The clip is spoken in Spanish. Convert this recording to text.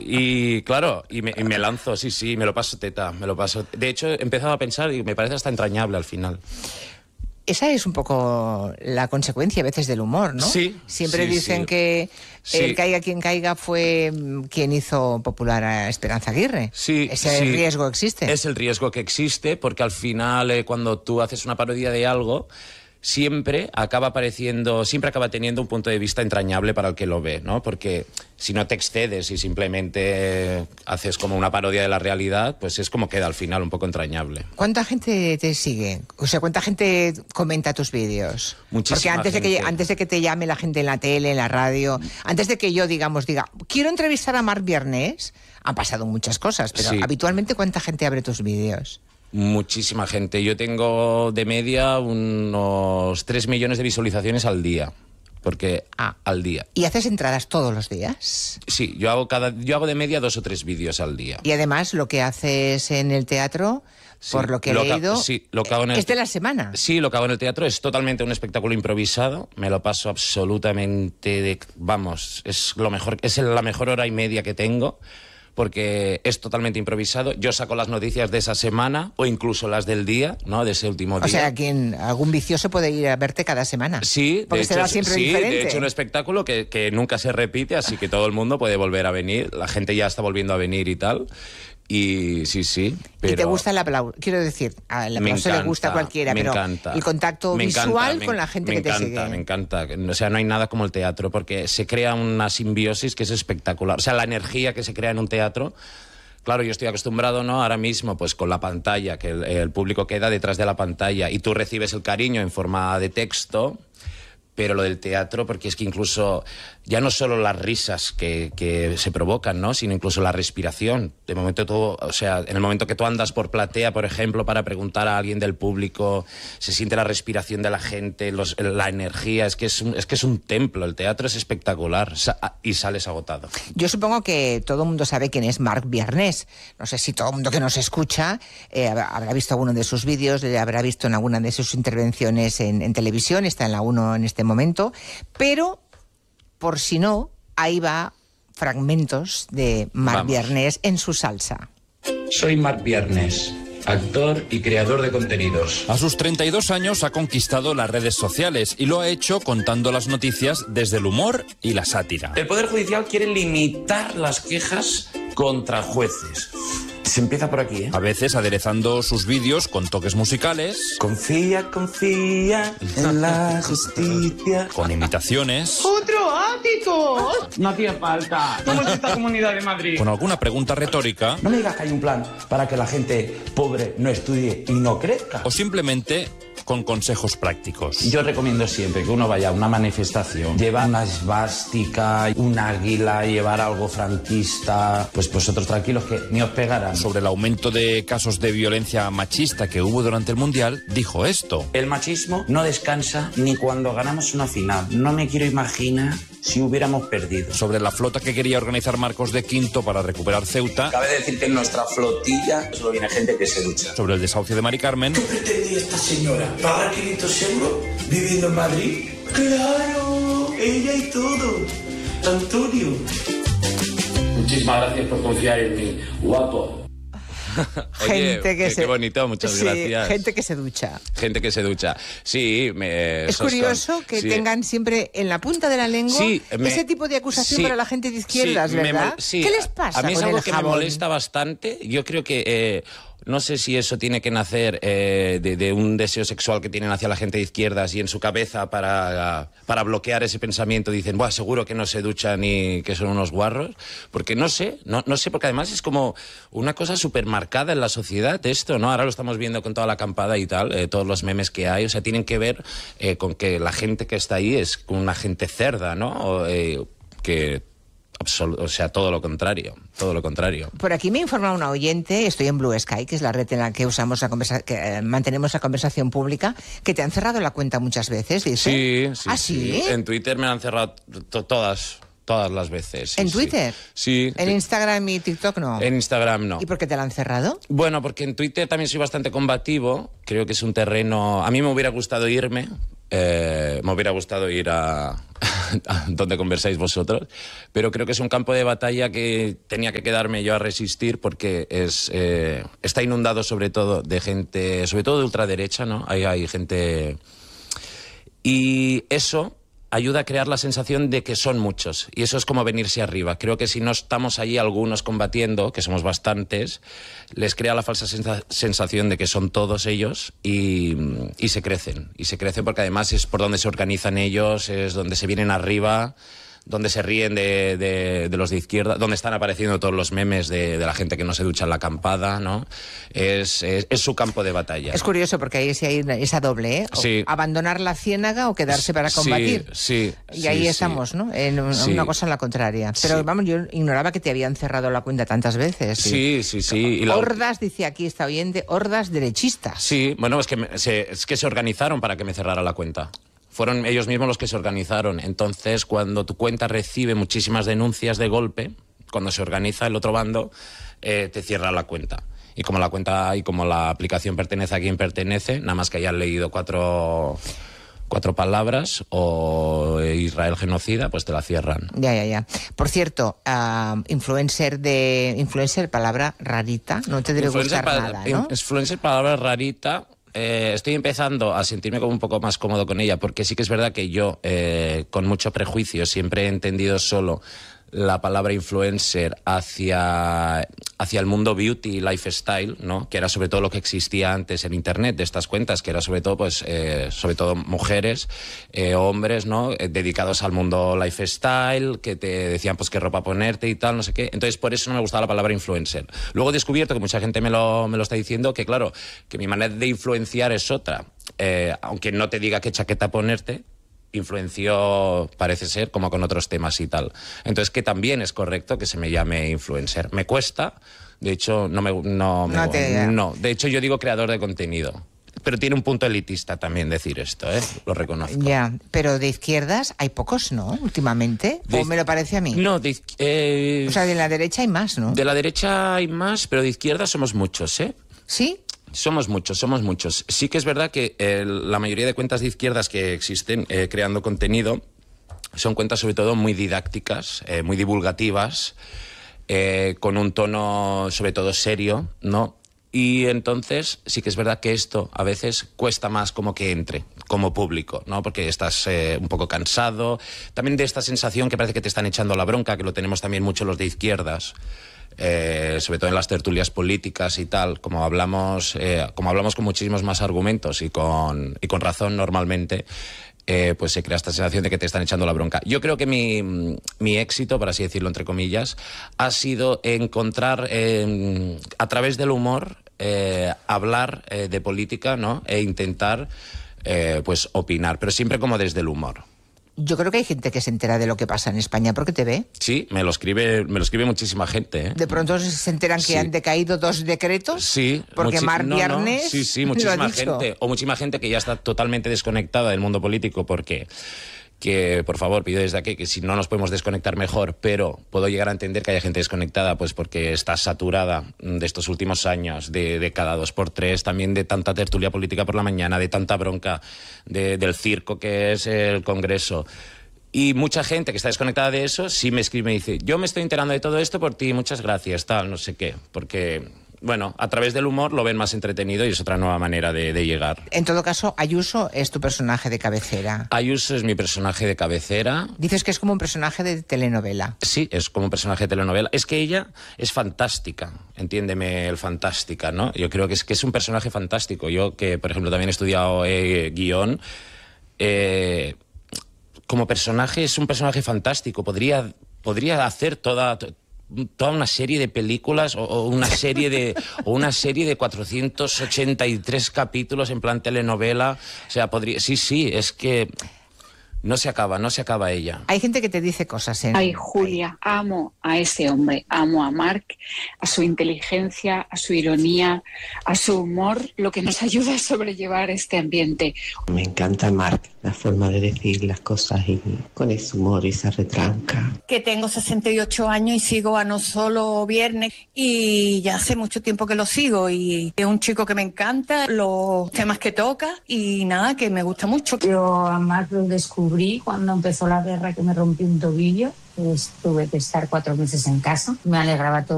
Y claro, y me lanzo, sí, me lo paso teta, me lo paso. De hecho, he empezado a pensar y me parece hasta entrañable al final. Esa es un poco la consecuencia a veces del humor, ¿no? Sí. Siempre sí, dicen sí. que Sí. el caiga quien caiga fue quien hizo popular a Esperanza Aguirre. Sí, Ese sí. riesgo existe. Es el riesgo que existe porque al final cuando tú haces una parodia de algo, siempre acaba teniendo un punto de vista entrañable para el que lo ve, ¿no? Porque si no te excedes y simplemente haces como una parodia de la realidad, pues es como queda al final un poco entrañable. ¿Cuánta gente te sigue? O sea, ¿cuánta gente comenta tus vídeos? Muchísima Porque gente. antes de que te llame la gente en la tele, en la radio, antes de que yo, diga, quiero entrevistar a Marc Biernés, han pasado muchas cosas, pero Sí. habitualmente, ¿cuánta gente abre tus vídeos? Muchísima gente. Yo tengo de media unos 3 millones de visualizaciones al día. Porque al día. ¿Y haces entradas todos los días? Sí, yo hago de media 2 o 3 vídeos al día. Y además lo que haces en el teatro, Sí, por lo que he leído, lo que hago en el, es de la semana. Sí, lo que hago en el teatro es totalmente un espectáculo improvisado. Me lo paso absolutamente es lo mejor, es la mejor hora y media que tengo. Porque es totalmente improvisado. Yo saco las noticias de esa semana o incluso las del día, ¿no? De ese último día. O sea, algún vicioso puede ir a verte cada semana. Sí, porque será siempre diferente. De hecho un espectáculo que nunca se repite, así que todo el mundo puede volver a venir. La gente ya está volviendo a venir y tal. Y sí, pero... ¿Y te gusta el aplauso? Quiero decir, al aplauso le gusta a cualquiera, pero el contacto visual con la gente que te sigue. Me encanta. O sea, no hay nada como el teatro, porque se crea una simbiosis que es espectacular. O sea, la energía que se crea en un teatro... Claro, yo estoy acostumbrado, ¿no? Ahora mismo, pues con la pantalla, que el público queda detrás de la pantalla y tú recibes el cariño en forma de texto... Pero lo del teatro, porque es que incluso ya no solo las risas que se provocan, ¿no? Sino incluso la respiración. De momento todo, o sea, en el momento que tú andas por platea, por ejemplo, para preguntar a alguien del público, se siente la respiración de la gente, la energía, es que es un templo. El teatro es espectacular y sales agotado. Yo supongo que todo el mundo sabe quién es Marc Biernés. No sé si todo el mundo que nos escucha habrá visto alguno de sus vídeos, habrá visto en alguna de sus intervenciones en televisión, está en la 1 en este momento, pero por si no, ahí va fragmentos de Marc Biernés en su salsa. Soy Marc Biernés, actor y creador de contenidos. A sus 32 años ha conquistado las redes sociales y lo ha hecho contando las noticias desde el humor y la sátira. El Poder Judicial quiere limitar las quejas contra jueces. Se empieza por aquí, ¿eh? A veces aderezando sus vídeos con toques musicales. Confía en la justicia. Con imitaciones. ¡Otro ático! No hacía falta. ¿Cómo es esta Comunidad de Madrid? Con alguna pregunta retórica. No me digas que hay un plan para que la gente pobre no estudie y no crezca. O simplemente con consejos prácticos. Yo recomiendo siempre que uno vaya a una manifestación, lleva una esvástica, un águila, llevar algo franquista, pues vosotros tranquilos que ni os pegarán. Sobre el aumento de casos de violencia machista que hubo durante el Mundial, dijo esto. El machismo no descansa ni cuando ganamos una final. No me quiero imaginar si hubiéramos perdido. Sobre la flota que quería organizar Marcos de Quinto para recuperar Ceuta. Cabe decir que en nuestra flotilla solo viene gente que se ducha. Sobre el desahucio de Mari Carmen. ¿Qué pretendía esta señora? ¿Pagar 500 euros viviendo en Madrid? ¡Claro! Ella y todo. Antonio. Muchísimas gracias por confiar en mí. Guapo. Oye, qué bonito, muchas gracias. Gente que se ducha. Gente que se ducha. Sí, es curioso que tengan siempre en la punta de la lengua ese tipo de acusación para la gente de izquierdas, ¿verdad? ¿Qué les pasa? A mí es algo que me jabón? molesta bastante. Yo creo que no sé si eso tiene que nacer de un deseo sexual que tienen hacia la gente de izquierdas y en su cabeza para bloquear ese pensamiento dicen, buah, seguro que no se duchan y que son unos guarros. Porque no sé, porque además es como una cosa súper marcada en la sociedad esto, ¿no? Ahora lo estamos viendo con toda la acampada y tal, todos los memes que hay, o sea, tienen que ver con que la gente que está ahí es una gente cerda, ¿no? O sea, todo lo contrario. Por aquí me informa una oyente, estoy en Blue Sky, que es la red en la que usamos mantenemos la conversación pública, que te han cerrado la cuenta muchas veces, dice. Sí. ¿Ah, sí? En Twitter me han cerrado todas las veces. ¿En Twitter? Sí. ¿En Instagram y TikTok no? En Instagram no. ¿Y por qué te la han cerrado? Bueno, porque en Twitter también soy bastante combativo. Creo que es un terreno... A mí me hubiera gustado irme. Me hubiera gustado ir a donde conversáis vosotros, pero creo que es un campo de batalla que tenía que quedarme yo a resistir porque está inundado sobre todo de gente, sobre todo de ultraderecha, ¿no? Hay gente... Y eso ayuda a crear la sensación de que son muchos, y eso es como venirse arriba. Creo que si no estamos allí algunos combatiendo, que somos bastantes, les crea la falsa sensación de que son todos ellos y se crecen porque además es por donde se organizan ellos, es donde se vienen arriba, donde se ríen de los de izquierda, donde están apareciendo todos los memes de la gente que no se ducha en la acampada, ¿no? Es su campo de batalla. Es curioso porque ahí sí hay esa doble, ¿eh? Sí. Abandonar la ciénaga o quedarse para combatir. Sí. Y ahí estamos, ¿no? En una cosa en la contraria. Pero vamos, yo ignoraba que te habían cerrado la cuenta tantas veces. Sí. Y hordas, dice aquí esta oyente, hordas derechistas. Sí, bueno, es que se organizaron para que me cerrara la cuenta. Fueron ellos mismos los que se organizaron. Entonces, cuando tu cuenta recibe muchísimas denuncias de golpe, cuando se organiza el otro bando, te cierra la cuenta. Y como la cuenta y como la aplicación pertenece a quien pertenece, nada más que hayan leído cuatro palabras o Israel genocida, pues te la cierran. Ya. Por cierto, influencer, palabra rarita, no te debe gustar nada, ¿no? Influencer, palabra rarita. Estoy empezando a sentirme como un poco más cómodo con ella, porque sí que es verdad que yo, con mucho prejuicio, siempre he entendido solo la palabra influencer hacia el mundo beauty y lifestyle, ¿no? Que era sobre todo lo que existía antes en internet de estas cuentas, que era sobre todo sobre todo mujeres, hombres, ¿no? Dedicados al mundo lifestyle, que te decían pues qué ropa ponerte y tal, no sé qué. Entonces por eso no me gustaba la palabra influencer. Luego he descubierto, que mucha gente me lo está diciendo, que claro, que mi manera de influenciar es otra. Aunque no te diga qué chaqueta ponerte, influenció, parece ser, como con otros temas y tal. Entonces, que también es correcto que se me llame influencer. Me cuesta, de hecho, de hecho yo digo creador de contenido. Pero tiene un punto elitista también decir esto, lo reconozco. Ya, pero de izquierdas hay pocos, ¿no? Últimamente, ¿o me lo parece a mí? No, o sea, de la derecha hay más, ¿no? De la derecha hay más, pero de izquierda somos muchos, ¿eh? ¿Sí? Somos muchos. Sí que es verdad que la mayoría de cuentas de izquierdas que existen creando contenido son cuentas sobre todo muy didácticas, muy divulgativas, con un tono sobre todo serio, ¿no? Y entonces sí que es verdad que esto a veces cuesta más como que entre como público, ¿no? Porque estás un poco cansado, también de esta sensación que parece que te están echando la bronca, que lo tenemos también mucho los de izquierdas. Sobre todo en las tertulias políticas y tal, como hablamos con muchísimos más argumentos y con razón normalmente, pues se crea esta sensación de que te están echando la bronca. Yo creo que mi éxito, por así decirlo entre comillas, ha sido encontrar a través del humor hablar de política, ¿no? E intentar pues opinar, pero siempre como desde el humor. Yo creo que hay gente que se entera de lo que pasa en España porque te ve. Sí, me lo escribe muchísima gente, ¿eh? De pronto se enteran que han decaído 2 decretos. Sí. Porque Marc Viernes... Sí, muchísima gente. O muchísima gente que ya está totalmente desconectada del mundo político porque... que por favor pido desde aquí que si no nos podemos desconectar mejor, pero puedo llegar a entender que haya gente desconectada pues porque está saturada de estos últimos años, de cada 2x3, también de tanta tertulia política por la mañana, de tanta bronca del circo que es el Congreso. Y mucha gente que está desconectada de eso sí me escribe y me dice, yo me estoy enterando de todo esto por ti, muchas gracias, tal, no sé qué, porque... Bueno, a través del humor lo ven más entretenido y es otra nueva manera de llegar. En todo caso, Ayuso es tu personaje de cabecera. Ayuso es mi personaje de cabecera. Dices que es como un personaje de telenovela. Sí, es como un personaje de telenovela. Es que ella es fantástica, entiéndeme el fantástica, ¿no? Yo creo que es un personaje fantástico. Yo que, por ejemplo, también he estudiado guión, como personaje es un personaje fantástico. Podría hacer toda una serie de películas o una serie de 483 capítulos en plan telenovela. O sea, sí, es que no se acaba ella. Hay gente que te dice cosas, ¿eh? Ay, Julia, amo a ese hombre, amo a Marc, a su inteligencia, a su ironía, a su humor, lo que nos ayuda a sobrellevar este ambiente. Me encanta Marc, la forma de decir las cosas y con ese humor y esa retranca. Que tengo 68 años y sigo a No Solo Viernes y ya hace mucho tiempo que lo sigo y es un chico que me encanta, los temas que toca y nada, que me gusta mucho. Yo a Marc lo descubrí descubrí cuando empezó la guerra, que me rompí un tobillo. Pues tuve que estar 4 meses en casa. Me alegraba todo